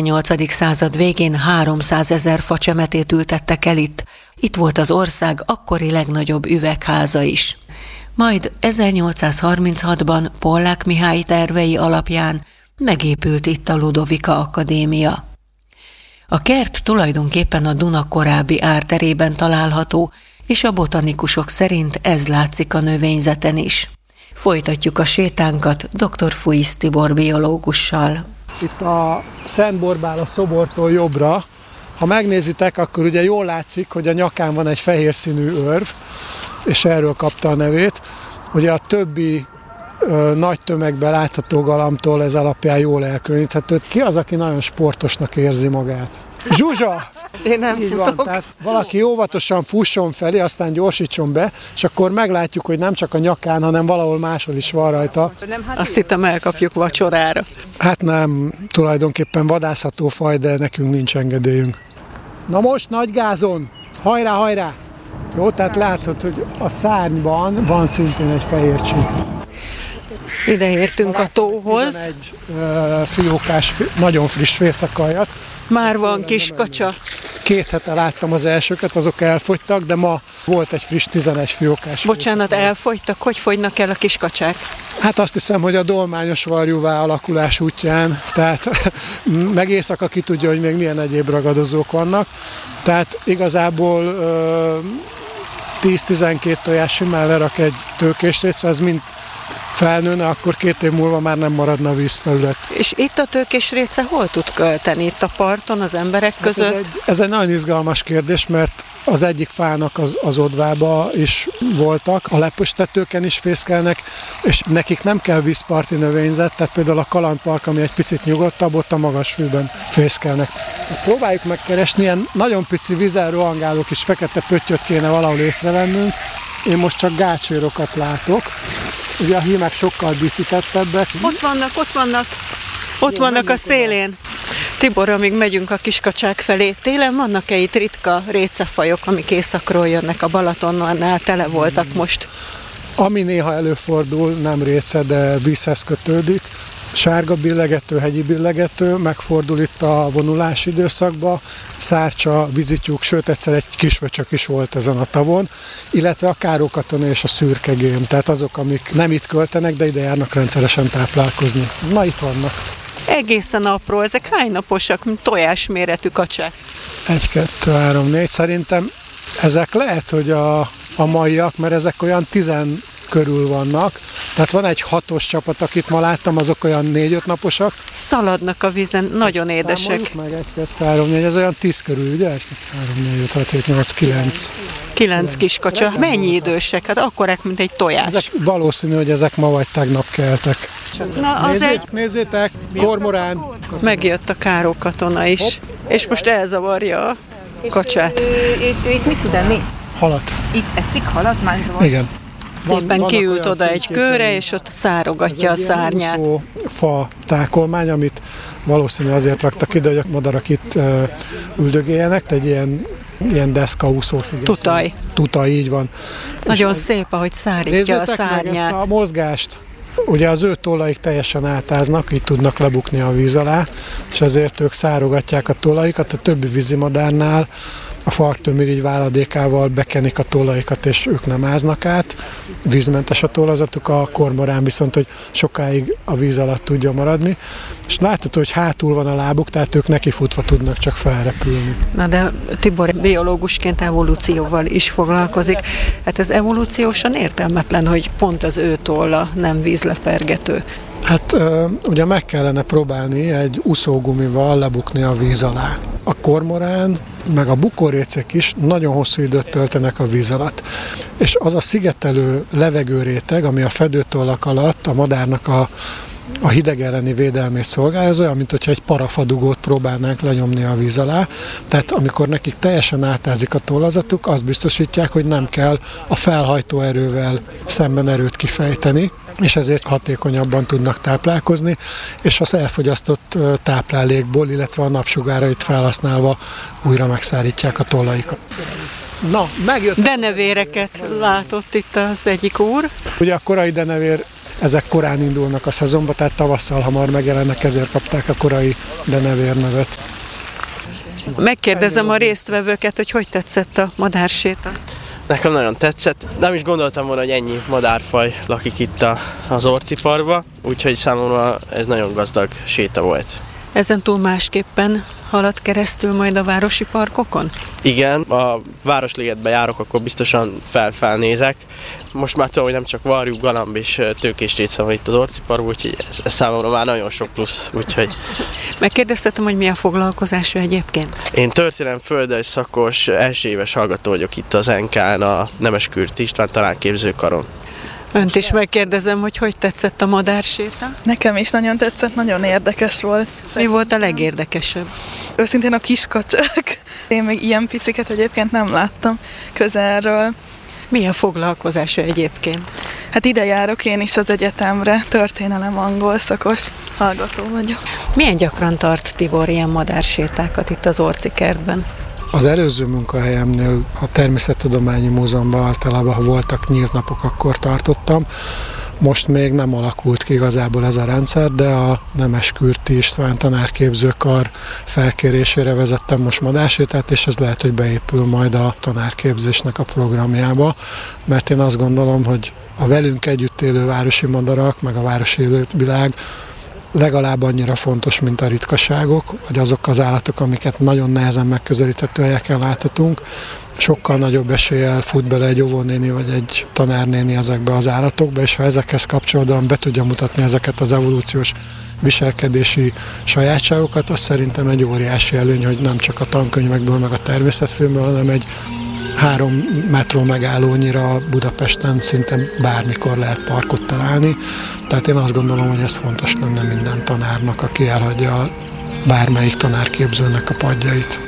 18. század végén 300 000 facsemetét ültettek el itt. Itt volt az ország akkori legnagyobb üvegháza is. Majd 1836-ban Pollák Mihály tervei alapján megépült itt a Ludovika Akadémia. A kert tulajdonképpen a Duna korábbi árterében található, és a botanikusok szerint ez látszik a növényzeten is. Folytatjuk a sétánkat dr. Fuisz Tibor biológussal. Itt a Szent Borbála szobortól jobbra, ha megnézitek, akkor ugye jól látszik, hogy a nyakán van egy fehér színű örv, és erről kapta a nevét. Ugye a többi nagy tömegben látható galamtól ez alapján jól elkülöníthető. Ki az, aki nagyon sportosnak érzi magát? Zsuzsa! Én nem így futok. van, tehát valaki óvatosan fusson felé, aztán gyorsítson be, és akkor meglátjuk, hogy nem csak a nyakán, hanem valahol máshol is van rajta. Azt hittem, elkapjuk vacsorára. Hát nem, tulajdonképpen vadászható faj, de nekünk nincs engedélyünk. Na most nagy gázon! Hajrá, hajrá! Jó, tehát látod, hogy a szárnyban van szintén egy fehér csík. Ide értünk a tóhoz. Egy fiókás, nagyon friss félszakajat. Már van kis kacsa. 2 hete láttam az elsőket, azok elfogytak, de ma volt egy friss 11 fiókás. Bocsánat, elfogytak? Hogy fogynak el a kiskacsák? Hát azt hiszem, hogy a dolmányos varjúvá alakulás útján, tehát meg éjszaka ki tudja, hogy még milyen egyéb ragadozók vannak. Tehát igazából 10-12 tojás simán lerak egy tőkésrécre, az mind felnőne, akkor 2 év múlva már nem maradna vízfelület. És itt a tőkésréce hol tud költeni? Itt a parton, az emberek között? Hát ez egy nagyon izgalmas kérdés, mert az egyik fának az odvába is voltak, a lepöstetőken is fészkelnek, és nekik nem kell vízparti növényzet, tehát például a Kalandpark, ami egy picit nyugodtabb, ott a magas fűben fészkelnek. Próbáljuk megkeresni, ilyen nagyon pici vízen rohangáló kis fekete pöttyöt kéne valahol észrevennünk. Én most csak gácsérokat látok. Ugye a hímek sokkal díszítettebbek. Ott vannak. Ott vannak a szélén. Tibor, amíg megyünk a kiskacsák felé, télen vannak-e itt ritka récefajok, amik északról jönnek? A Balatonnál tele voltak most. Ami néha előfordul, nem réce, de vízhez kötődik. Sárga billegető, hegyi billegető, megfordul itt a vonulási időszakban, szárcsa, vízityúk, sőt egyszer egy kisvöcsök is volt ezen a tavon, illetve a kárókatona és a szürkegém, tehát azok, amik nem itt költenek, de ide járnak rendszeresen táplálkozni. Na, itt vannak. Egészen apró, ezek hány naposak, mint tojásméretű kacsák? 1, 2, 3, 4, szerintem ezek lehet, hogy a maiak, mert ezek olyan 10 körül vannak. Tehát van egy 6-os csapat, akit ma láttam, azok olyan 4-5 naposak. Szaladnak a vízen, nagyon édesek. Számoljuk meg 1, 2, 3, 4, ez olyan 10 körül, ugye? 1, 2, 3, 4, 5, 6, 7, 8, 9. 9 kiskacsa. Mennyi idősek? Hát akkorák, mint egy tojás. Ezek valószínű, hogy ezek ma vagy tegnap keltek. Na, az Nézzétek, kormorán. Megjött a kárókatona is, hopp. És most elzavarja a kacsát. Ő itt mit tud enni? Halat. Itt eszik halat? Már igen. Szépen kiült oda egy kőre, és ott szárogatja a szárnyát. Fa tákolmány, amit valószínűleg azért raktak ide, hogy a madarak itt üldögéljenek, egy ilyen deszkaúszó sziget. Tutaj, így van. Nagyon szép, ahogy szárítja a szárnyát. Meg ezt a mozgást. Ugye az ő tollaik teljesen átáznak, így tudnak lebukni a víz alá, és ezért ők szárogatják a tollaikat, a többi vízimadárnál a farktömirigy váladékával bekenik a tollaikat, és ők nem áznak át. Vízmentes a tollazatuk, a kormorán viszont, hogy sokáig a víz alatt tudja maradni. És látható, hogy hátul van a lábuk, tehát ők nekifutva tudnak csak felrepülni. Na de Tibor biológusként evolúcióval is foglalkozik. Hát ez evolúciósan értelmetlen, hogy pont az ő tolla nem vízlepergető. Hát ugye meg kellene próbálni egy úszógumival lebukni a víz alá. A kormorán, meg a bukorrécek is nagyon hosszú időt töltenek a víz alatt. És az a szigetelő levegőréteg, ami a fedőtollak alatt a madárnak a hideg elleni védelmét szolgálja, az olyan, mint hogyha egy parafadugót próbálnánk lenyomni a víz alá. Tehát amikor nekik teljesen átázik a tollazatuk, azt biztosítják, hogy nem kell a felhajtó erővel szemben erőt kifejteni, és ezért hatékonyabban tudnak táplálkozni, és az elfogyasztott táplálékból, illetve a napsugárait felhasználva újra megszárítják a tollaikat. Na, megjött. Denevéreket látott itt az egyik úr. Ugye a korai denevér ezek korán indulnak a szezonba, tehát tavasszal hamar megjelennek, ezért kapták a korai denevér nevet. Megkérdezem a résztvevőket, hogy tetszett a madárséta. Nekem nagyon tetszett. Nem is gondoltam volna, hogy ennyi madárfaj lakik itt az Orciparkban, úgyhogy számomra ez nagyon gazdag séta volt. Ezen túl másképpen halad keresztül majd a városi parkokon? Igen, a Városligetbe járok, akkor biztosan felnézek. Most már tudom, hogy nem csak varjú, galamb és tőkés része van itt az Orciparkban, úgyhogy ez számomra már nagyon sok plusz. Úgyhogy... Megkérdeztetem, hogy mi a foglalkozása egyébként? Én történelem földrajz szakos első éves hallgató vagyok itt az NK-n, a Nemeskürti István Tanársépzőkaron. Önt is megkérdezem, hogy tetszett a madárséta? Nekem is nagyon tetszett, nagyon érdekes volt. Mi volt a legérdekesebb? Őszintén a kiskacsák. Én még ilyen piciket egyébként nem láttam közelről. Mi a foglalkozása egyébként? Hát ide járok én is az egyetemre, történelem angol szakos hallgató vagyok. Milyen gyakran tart Tibor ilyen madársétákat itt az Orci kertben? Az előző munkahelyemnél a Természettudományi Múzeumban általában, ha voltak nyílt napok, akkor tartottam. Most még nem alakult ki igazából ez a rendszer, de a Nemeskürti István Tanárképzőkar felkérésére vezettem most madársétát, és ez lehet, hogy beépül majd a tanárképzésnek a programjába, mert én azt gondolom, hogy a velünk együtt élő városi madarak, meg a városi élővilág legalább annyira fontos, mint a ritkaságok, vagy azok az állatok, amiket nagyon nehezen megközelíthető helyeken láthatunk. Sokkal nagyobb eséllyel fut bele egy óvónéni vagy egy tanárnéni ezekbe az állatokba, és ha ezekhez kapcsolódóan be tudja mutatni ezeket az evolúciós viselkedési sajátságokat, az szerintem egy óriási előny, hogy nem csak a tankönyvekből, meg a természetfilmből, hanem egy 3 metró megállónyira Budapesten szinte bármikor lehet parkot találni. Tehát én azt gondolom, hogy ez fontos lenne minden tanárnak, aki elhagyja bármelyik tanárképzőnek a padjait.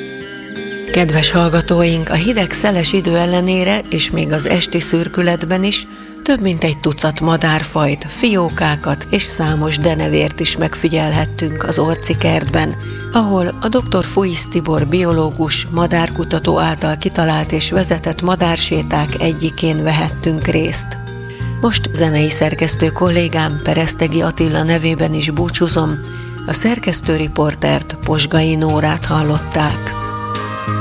Kedves hallgatóink, a hideg, szeles idő ellenére, és még az esti szürkületben is több mint egy tucat madárfajt, fiókákat és számos denevért is megfigyelhettünk az Orci kertben, ahol a dr. Fuisz Tibor biológus, madárkutató által kitalált és vezetett madárséták egyikén vehettünk részt. Most zenei szerkesztő kollégám Peresztegi Attila nevében is búcsúzom, a szerkesztő riportert, Posgai Nórát hallották.